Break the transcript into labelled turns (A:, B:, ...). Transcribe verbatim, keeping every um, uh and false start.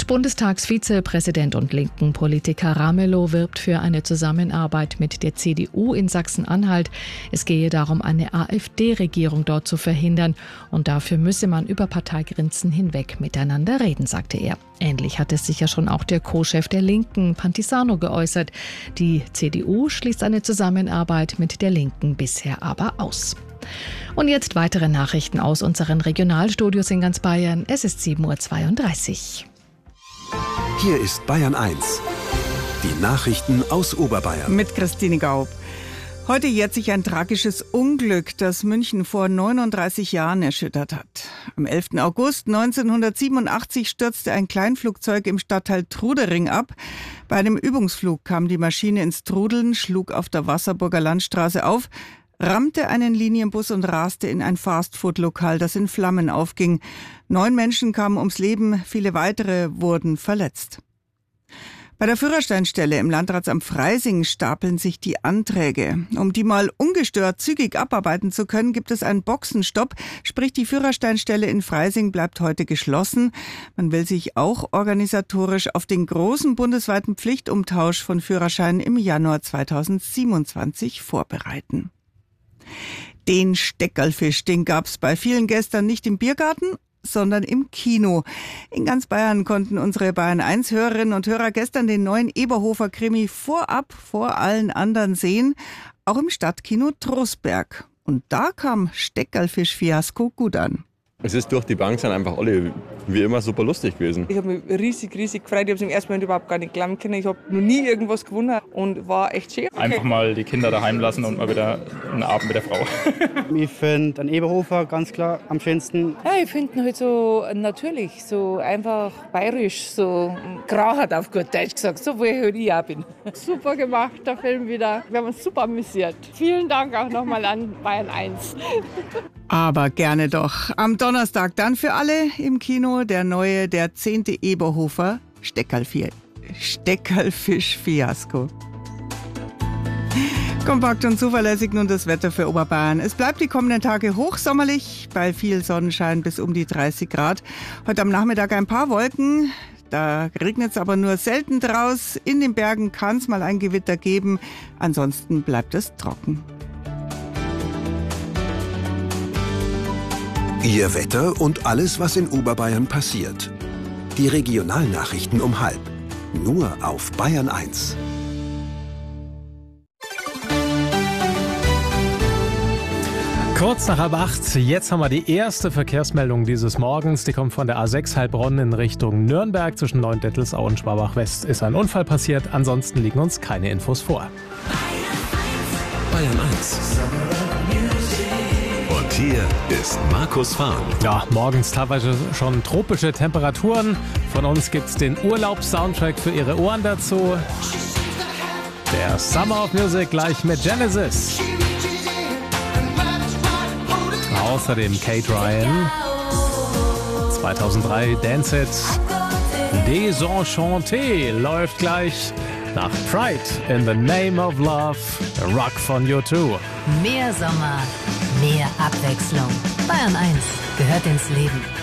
A: Und Bundestagsvizepräsident und linken Politiker Ramelow wirbt für eine Zusammenarbeit mit der C D U in Sachsen-Anhalt. Es gehe darum, eine AfD-Regierung dort zu verhindern. Und dafür müsse man über Parteigrenzen hinweg miteinander reden, sagte er. Ähnlich hat es sich ja schon auch der Co-Chef der Linken, Pantisano, geäußert. Die C D U schließt eine Zusammenarbeit mit der Linken bisher aber aus. Und jetzt weitere Nachrichten aus unseren Regionalstudios in ganz Bayern. Es ist sieben Uhr zweiunddreißig.
B: Hier ist Bayern eins. Die Nachrichten aus Oberbayern.
C: Mit Christine Gaub. Heute jährt sich ein tragisches Unglück, das München vor neununddreißig Jahren erschüttert hat. Am elften August neunzehnhundertsiebenundachtzig stürzte ein Kleinflugzeug im Stadtteil Trudering ab. Bei einem Übungsflug kam die Maschine ins Trudeln, schlug auf der Wasserburger Landstraße auf, rammte einen Linienbus und raste in ein Fastfood-Lokal, das in Flammen aufging. Neun Menschen kamen ums Leben, viele weitere wurden verletzt. Bei der Führersteinstelle im Landratsamt Freising stapeln sich die Anträge. Um die mal ungestört zügig abarbeiten zu können, gibt es einen Boxenstopp. Sprich, die Führersteinstelle in Freising bleibt heute geschlossen. Man will sich auch organisatorisch auf den großen bundesweiten Pflichtumtausch von Führerscheinen im Januar zweitausendsiebenundzwanzig vorbereiten. Den Steckerlfisch, den gab's bei vielen gestern nicht im Biergarten, sondern im Kino. In ganz Bayern konnten unsere Bayern eins Hörerinnen und Hörer gestern den neuen Eberhofer-Krimi vorab vor allen anderen sehen, auch im Stadtkino Trostberg. Und da kam Steckerlfisch-Fiasko gut an.
D: Es ist durch die Bank sind einfach alle wie immer super lustig gewesen.
E: Ich habe mich riesig, riesig gefreut. Ich habe es im ersten Moment überhaupt gar nicht glauben können. Ich habe noch nie irgendwas gewonnen und war echt schön.
F: Einfach mal die Kinder daheim lassen und mal wieder einen Abend mit der Frau.
G: Ich finde den Eberhofer ganz klar am schönsten.
E: Ja, ich finde ihn halt so natürlich, so einfach bayerisch, so krachert auf gut Deutsch gesagt, so wie halt ich auch bin.
H: Super gemacht, der Film wieder. Wir haben uns super amüsiert. Vielen Dank auch nochmal an Bayern eins.
C: Aber gerne doch. Am Donnerstag dann für alle im Kino der neue, der zehnte Eberhofer Steckerlfisch-Fiasko. Kompakt und zuverlässig nun das Wetter für Oberbayern. Es bleibt die kommenden Tage hochsommerlich, bei viel Sonnenschein bis um die dreißig Grad. Heute am Nachmittag ein paar Wolken. Da regnet es aber nur selten draus. In den Bergen kann es mal ein Gewitter geben. Ansonsten bleibt es trocken.
B: Ihr Wetter und alles, was in Oberbayern passiert. Die Regionalnachrichten um halb. Nur auf Bayern eins.
I: Kurz nach halb acht, jetzt haben wir die erste Verkehrsmeldung dieses Morgens. Die kommt von der A sechs Heilbronn in Richtung Nürnberg. Zwischen Neuendettelsau und Schwabach-West ist ein Unfall passiert. Ansonsten liegen uns keine Infos vor.
B: Bayern eins. Und hier ist Markus Fahn.
I: Ja, morgens teilweise schon tropische Temperaturen. Von uns gibt's den Urlaubssoundtrack für Ihre Ohren dazu. Der Summer of Music gleich mit Genesis. Außerdem Kate Ryan. zweitausenddrei Dance It. Désenchanté läuft gleich nach Pride in the Name of Love. Rock von U zwei.
J: Mehr Sommer, mehr Abwechslung. Bayern eins gehört ins Leben.